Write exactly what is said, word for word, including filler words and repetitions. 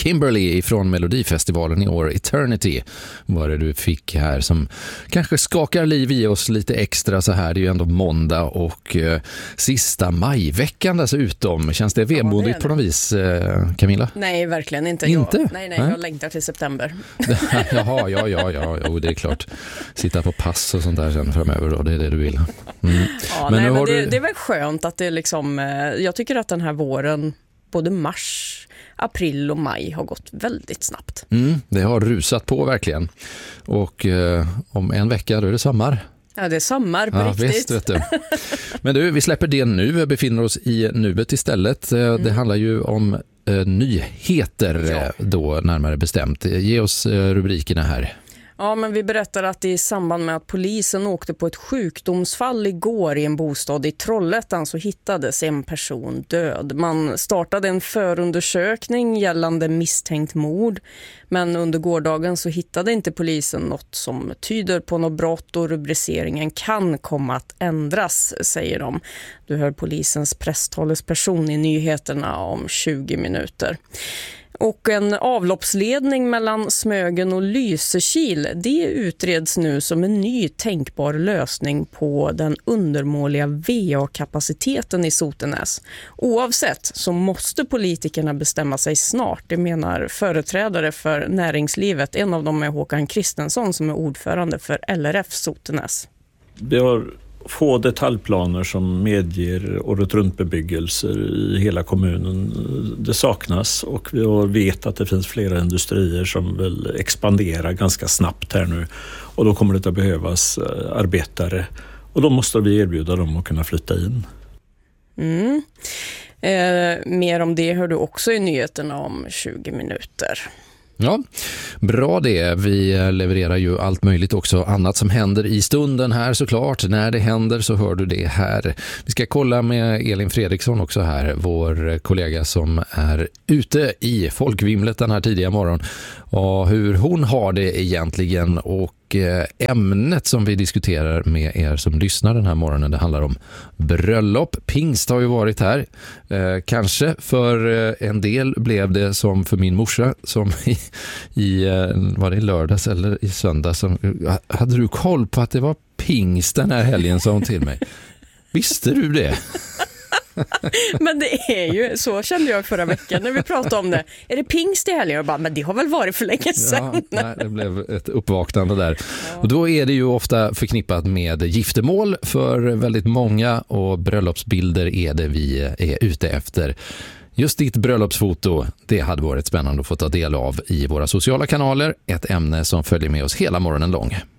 Kimberly från Melodifestivalen i år. Eternity var det du fick här som kanske skakar liv i oss lite extra så här. Det är ju ändå måndag och eh, sista majveckan dessutom. Känns det vemodigt ja, det på något vis, eh, Camilla? Nej, verkligen inte. Inte? Jag, nej, nej, jag längtar till september. Jaha, ja, ja, ja. Jo, det är klart. Sitta på pass och sånt där sen framöver då, det är det du vill. Mm. Ja, men, nej, men det, du... det är väl skönt att det liksom, jag tycker att den här våren, både mars, april och maj har gått väldigt snabbt. Mm, det har rusat på verkligen. Och eh, om en vecka då är det sommar. Ja, det är sommar på ja, riktigt. Visst, vet du. Men du, vi släpper det nu. Vi befinner oss i nuet istället. Mm. Det handlar ju om eh, nyheter ja. då närmare bestämt. Ge oss eh, rubrikerna här. Ja, men vi berättar att i samband med att polisen åkte på ett sjukdomsfall igår i en bostad i Trollhättan så hittades en person död. Man startade en förundersökning gällande misstänkt mord, men under gårdagen så hittade inte polisen något som tyder på något brott och rubriceringen kan komma att ändras, säger de. Du hör polisens presstalesperson i nyheterna om tjugo minuter. Och en avloppsledning mellan Smögen och Lysekil, det utreds nu som en ny tänkbar lösning på den undermåliga V A-kapaciteten i Sotenäs. Oavsett så måste politikerna bestämma sig snart, det menar företrädare för näringslivet. En av dem är Håkan Kristensson som är ordförande för L R F Sotenäs. Vi har få detaljplaner som medger året-runt-bebyggelse i hela kommunen. Det saknas och vi vet att det finns flera industrier som vill expandera ganska snabbt här nu och då kommer det att behövas arbetare och då måste vi erbjuda dem att kunna flytta in. Mm. Eh, mer om det hör du också i nyheterna om tjugo minuter. Ja, bra det. Vi levererar ju allt möjligt också annat som händer i stunden här såklart. När det händer så hör du det här. Vi ska kolla med Elin Fredriksson också här, vår kollega som är ute i folkvimlet den här tidiga morgon. Och hur hon har det egentligen och ämnet som vi diskuterar med er som lyssnar den här morgonen, det handlar om bröllop. Pingst har ju varit här. Eh, kanske för en del blev det som för min morsa som i, i var det i lördags eller i söndag som, hade du koll på att det var pingst den här helgen, sa hon till mig. Visste du det? Men det är ju, så kände jag förra veckan när vi pratade om det. Är det pingst i helgen? Jag bara, men det har väl varit för länge sedan. Ja, nej, det blev ett uppvaknande där. Ja. Och då är det ju ofta förknippat med giftermål för väldigt många och bröllopsbilder är det vi är ute efter. Just ditt bröllopsfoto, det hade varit spännande att få ta del av i våra sociala kanaler. Ett ämne som följer med oss hela morgonen lång.